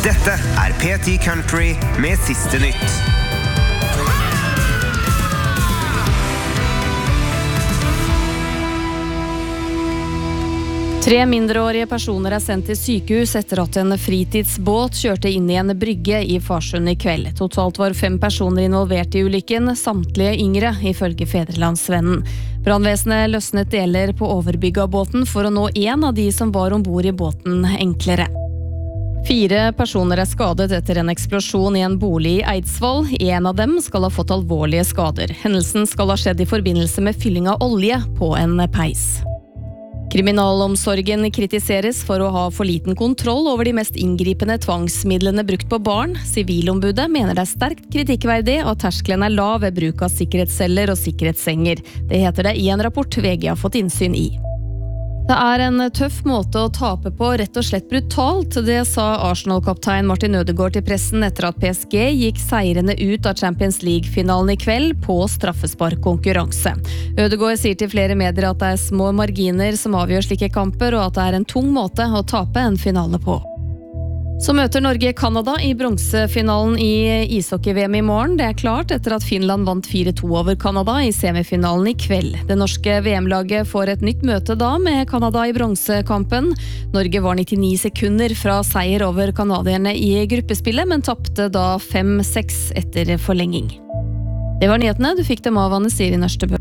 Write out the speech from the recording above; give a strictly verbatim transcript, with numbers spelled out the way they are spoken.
Dette er P ti Country med siste nytt. Tre mindreårige personer er sendt til sykehus etter at en fritidsbåt kjørte inn i en brygge i Farsund i kveld. Totalt var fem personer involvert i ulykken, samtlige yngre, ifølge Fedrelandsvennen. Brannvesenet løsnet deler på overbygget av båten for å nå en av de som var ombord i båten enklere. Fire personer er skadet etter en eksplosjon i en bolig i Eidsvoll. En av dem skal ha fått alvorlige skader. Hendelsen skal ha skjedd i forbindelse med fylling av olje på en peis. Kriminalomsorgen kritiseres for å ha for liten kontroll over de mest inngripende tvangsmidlene brukt på barn. Sivilombudet mener det er sterkt kritikkverdig at terskelen er lav ved bruk av sikkerhetsceller og sikkerhetssenger. Det heter det i en rapport V G har fått innsyn i. Det er en tøff måte å tape på, rett og slett brutalt. Det sa Arsenal-kaptein Martin Ødegaard til pressen etter at P S G gikk seirende ut av Champions League-finalen i kveld på straffesparkkonkurranse. Ødegaard sier til flere medier at det er små marginer som avgjør slike kamper, og at det er en tung måte å tape en finale på. Så møter Norge Kanada i bronsefinalen i ishockey-V M i morgen. Det er klart etter at Finland vant fire to over Kanada i semifinalen i kveld. Det norske V M-laget får et nytt møte da med Kanada i bronsekampen. Norge var nittini sekunder fra seier over kanadierne i gruppespillet, men tappte da fem seks etter forlenging. Det var nyhetene, du fikk dem av Anne Siri Nørstebø.